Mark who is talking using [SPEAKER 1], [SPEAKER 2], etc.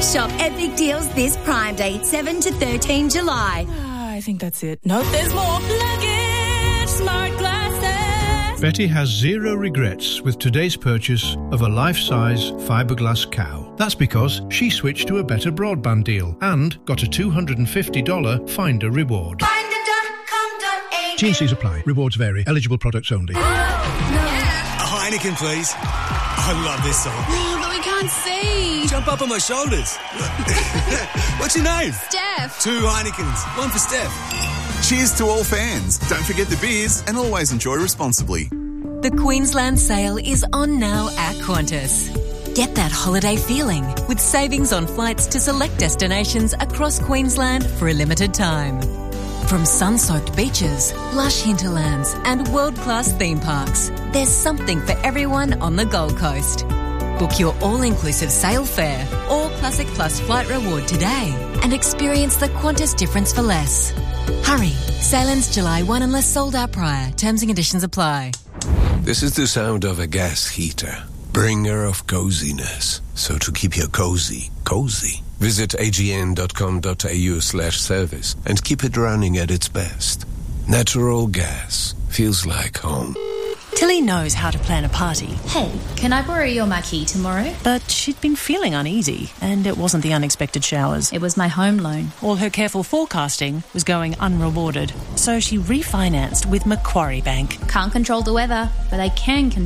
[SPEAKER 1] Shop epic deals this Prime Day, 7 to 13 July.
[SPEAKER 2] I think that's it. Nope, there's more. Luggage Smart Glasses.
[SPEAKER 3] Betty has zero regrets with today's purchase of a life-size fiberglass cow. That's because she switched to a better broadband deal and got a $250 Finder reward.
[SPEAKER 1] Finder.com.au.
[SPEAKER 3] T&Cs apply. Rewards vary. Eligible products only.
[SPEAKER 4] A Heineken, please. I love this song.
[SPEAKER 2] Oh, but we can't see.
[SPEAKER 4] Jump up on my shoulders. What's your name?
[SPEAKER 2] Steph.
[SPEAKER 4] 2 Heinekens. One for Steph.
[SPEAKER 5] Cheers to all fans. Don't forget the beers and always enjoy responsibly.
[SPEAKER 6] The Queensland sale is on now at Qantas. Get that holiday feeling with savings on flights to select destinations across Queensland for a limited time. From sun-soaked beaches, lush hinterlands and world-class theme parks, there's something for everyone on the Gold Coast. Book your all-inclusive sail fare or Classic Plus flight reward today and experience the Qantas difference for less. Hurry, sail ends July 1 unless sold out prior. Terms and conditions apply.
[SPEAKER 7] This is the sound of a gas heater, bringer of coziness. So to keep your cozy, visit agn.com.au/service and keep it running at its best. Natural gas feels like home.
[SPEAKER 8] Tilly knows how to plan a party.
[SPEAKER 9] Hey, can I borrow your marquee tomorrow?
[SPEAKER 8] But she'd been feeling uneasy, and it wasn't the unexpected showers.
[SPEAKER 9] It was my home loan.
[SPEAKER 8] All her careful forecasting was going unrewarded. So she refinanced with Macquarie Bank.
[SPEAKER 9] Can't control the weather, but I can control